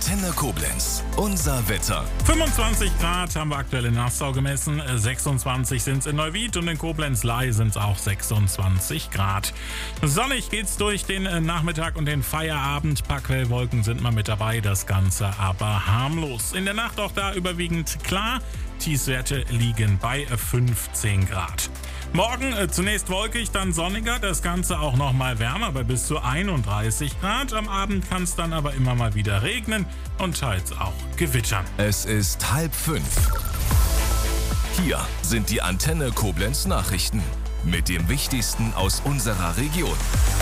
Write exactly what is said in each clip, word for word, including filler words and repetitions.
Antenne Koblenz. Unser Wetter. fünfundzwanzig Grad haben wir aktuell in Nassau gemessen, sechsundzwanzig sind es in Neuwied und in Koblenz-Ley sind es auch sechsundzwanzig Grad. Sonnig geht's durch den Nachmittag und den Feierabend. Paar Quellwolken sind mal mit dabei, das Ganze aber harmlos. In der Nacht auch da überwiegend klar. Tiefstwerte liegen bei fünfzehn Grad. Morgen äh, zunächst wolkig, dann sonniger, das Ganze auch noch mal wärmer bei bis zu einunddreißig Grad. Am Abend kann es dann aber immer mal wieder regnen und teils auch gewittern. Es ist halb fünf. Hier sind die Antenne Koblenz Nachrichten mit dem Wichtigsten aus unserer Region.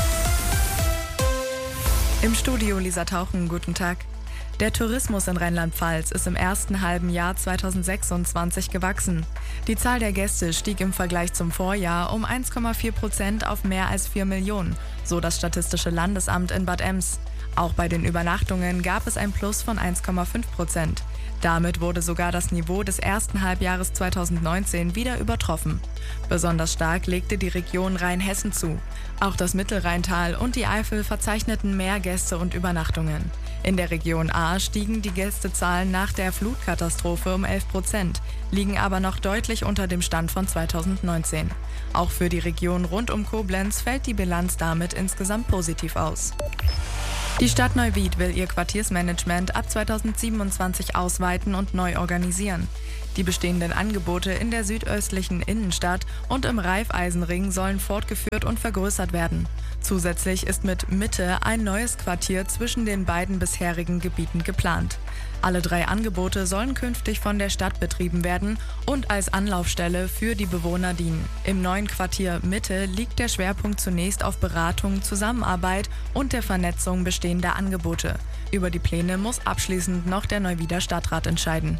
Im Studio Lisa Tauchen, guten Tag. Der Tourismus in Rheinland-Pfalz ist im ersten halben Jahr zweitausendsechsundzwanzig gewachsen. Die Zahl der Gäste stieg im Vergleich zum Vorjahr um eins Komma vier Prozent auf mehr als vier Millionen, so das Statistische Landesamt in Bad Ems. Auch bei den Übernachtungen gab es ein Plus von eins Komma fünf Prozent. Damit wurde sogar das Niveau des ersten Halbjahres zweitausendneunzehn wieder übertroffen. Besonders stark legte die Region Rheinhessen zu. Auch das Mittelrheintal und die Eifel verzeichneten mehr Gäste und Übernachtungen. In der Region A stiegen die Gästezahlen nach der Flutkatastrophe um elf Prozent, liegen aber noch deutlich unter dem Stand von zweitausendneunzehn. Auch für die Region rund um Koblenz fällt die Bilanz damit insgesamt positiv aus. Die Stadt Neuwied will ihr Quartiersmanagement ab zweitausendsiebenundzwanzig ausweiten und neu organisieren. Die bestehenden Angebote in der südöstlichen Innenstadt und im Raiffeisenring sollen fortgeführt und vergrößert werden. Zusätzlich ist mit Mitte ein neues Quartier zwischen den beiden bisherigen Gebieten geplant. Alle drei Angebote sollen künftig von der Stadt betrieben werden und als Anlaufstelle für die Bewohner dienen. Im neuen Quartier Mitte liegt der Schwerpunkt zunächst auf Beratung, Zusammenarbeit und der Vernetzung bestehender Angebote. Über die Pläne muss abschließend noch der Neuwieder Stadtrat entscheiden.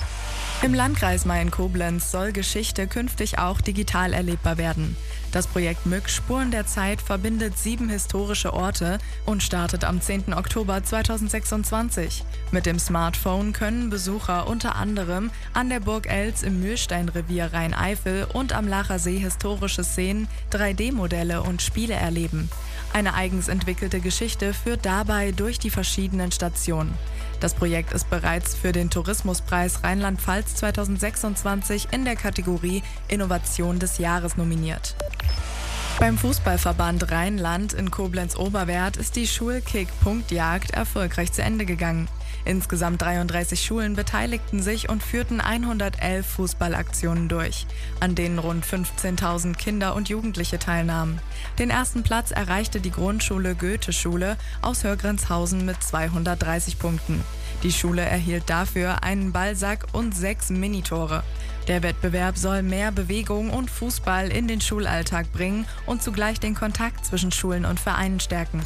Im Landkreis Mayen-Koblenz soll Geschichte künftig auch digital erlebbar werden. Das Projekt M Y K Spuren der Zeit verbindet sieben historische Orte und startet am zehnten Oktober zweitausendsechsundzwanzig. Mit dem Smartphone können Besucher unter anderem an der Burg Elz im Mühlsteinrevier Rhein-Eifel und am Lacher See historische Szenen, drei D Modelle und Spiele erleben. Eine eigens entwickelte Geschichte führt dabei durch die verschiedenen Stationen. Das Projekt ist bereits für den Tourismuspreis Rheinland-Pfalz zweitausendsechsundzwanzig in der Kategorie Innovation des Jahres nominiert. Beim Fußballverband Rheinland in Koblenz-Oberwerth ist die Schulkick-Punktjagd erfolgreich zu Ende gegangen. Insgesamt dreiunddreißig Schulen beteiligten sich und führten hundertelf Fußballaktionen durch, an denen rund fünfzehntausend Kinder und Jugendliche teilnahmen. Den ersten Platz erreichte die Grundschule Goethe-Schule aus Hörgrenzhausen mit zweihundertdreißig Punkten. Die Schule erhielt dafür einen Ballsack und sechs Minitore. Der Wettbewerb soll mehr Bewegung und Fußball in den Schulalltag bringen und zugleich den Kontakt zwischen Schulen und Vereinen stärken.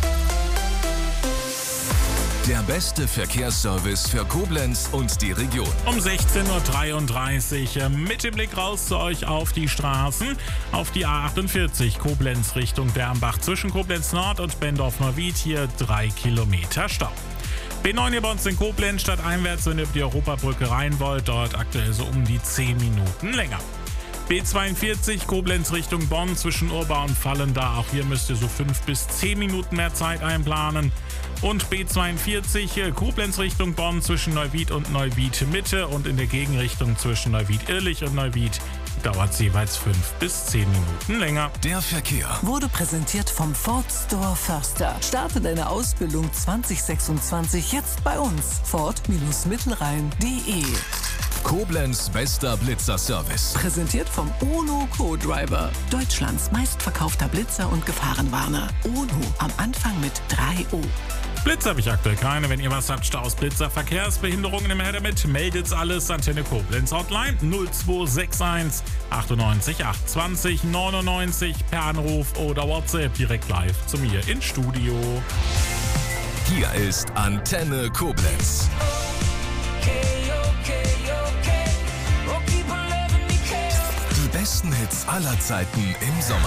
Der beste Verkehrsservice für Koblenz und die Region. Um sechzehn Uhr dreiunddreißig mit dem Blick raus zu euch auf die Straßen. Auf die A achtundvierzig Koblenz Richtung Dernbach zwischen Koblenz Nord und Bendorf-Neuwied hier drei Kilometer Stau. B neun hier bei uns in Koblenz stadteinwärts, wenn ihr über die Europabrücke rein wollt, dauert aktuell so um die zehn Minuten länger. B zweiundvierzig Koblenz Richtung Bonn zwischen Urbau und Vallendar, auch hier müsst ihr so fünf bis zehn Minuten mehr Zeit einplanen. Und B zweiundvierzig Koblenz Richtung Bonn zwischen Neuwied und Neuwied Mitte und in der Gegenrichtung zwischen Neuwied-Irlich und Neuwied dauert es jeweils fünf bis zehn Minuten länger. Der Verkehr wurde präsentiert vom Ford Store Förster. Starte deine Ausbildung zwanzig sechsundzwanzig jetzt bei uns. Ford Mittelrhein punkt de. Koblenz bester Blitzer-Service. Präsentiert vom Ono Co-Driver. Deutschlands meistverkaufter Blitzer und Gefahrenwarner. Ono am Anfang mit drei O. Blitz habe ich aktuell keine. Wenn ihr was habt, Staus, Blitzer, Verkehrsbehinderungen im Her damit, meldet's alles. Antenne Koblenz Hotline null zwei sechs eins achtundneunzig achthundertzwanzig neunundneunzig per Anruf oder WhatsApp direkt live zu mir ins Studio. Hier ist Antenne Koblenz. Die besten Hits aller Zeiten im Sommer.